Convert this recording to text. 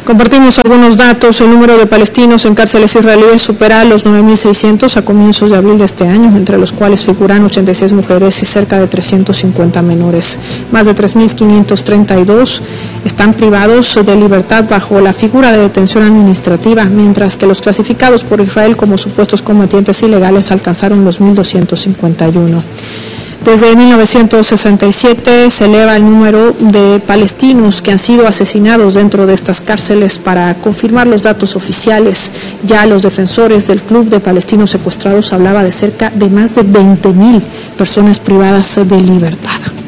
Compartimos algunos datos. El número de palestinos en cárceles israelíes supera los 9.600 a comienzos de abril de este año, entre los cuales figuran 86 mujeres y cerca de 350 menores. Más de 3.532 están privados de libertad bajo la figura de detención administrativa, mientras que los clasificados por Israel como supuestos combatientes ilegales alcanzaron los 1.251. Desde 1967 se eleva el número de palestinos que han sido asesinados dentro de estas cárceles. Para confirmar los datos oficiales, ya los defensores del Club de Palestinos Secuestrados hablaba de cerca de más de 20.000 personas privadas de libertad.